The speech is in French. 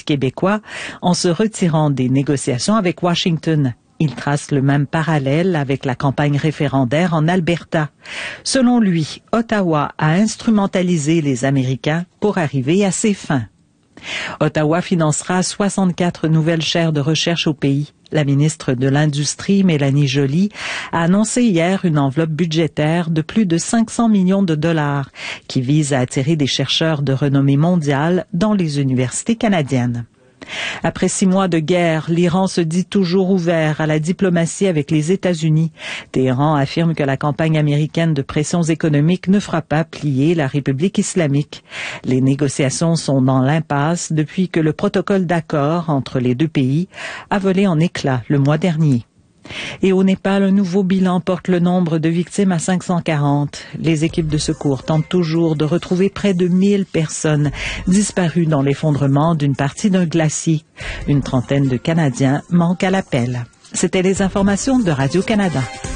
québécois en se retirant des négociations avec Washington. Il trace le même parallèle avec la campagne référendaire en Alberta. Selon lui, Ottawa a instrumentalisé les Américains pour arriver à ses fins. Ottawa financera 64 nouvelles chaires de recherche au pays. La ministre de l'Industrie, Mélanie Joly, a annoncé hier une enveloppe budgétaire de plus de 500 millions de dollars qui vise à attirer des chercheurs de renommée mondiale dans les universités canadiennes. Après 6 mois de guerre, l'Iran se dit toujours ouvert à la diplomatie avec les États-Unis. Téhéran affirme que la campagne américaine de pressions économiques ne fera pas plier la République islamique. Les négociations sont dans l'impasse depuis que le protocole d'accord entre les deux pays a volé en éclats le mois dernier. Et au Népal, un nouveau bilan porte le nombre de victimes à 540. Les équipes de secours tentent toujours de retrouver près de 1000 personnes disparues dans l'effondrement d'une partie d'un glacier. Une trentaine de Canadiens manquent à l'appel. C'était les informations de Radio-Canada.